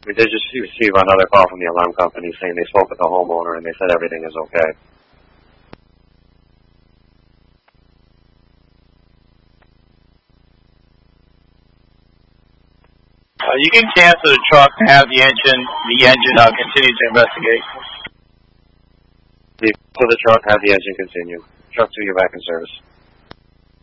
We did just receive another call from the alarm company saying they spoke with the homeowner and they said everything is okay. You can cancel the truck and have the engine continue to investigate. So the truck, have the engine continue. Truck 2, you're back in service.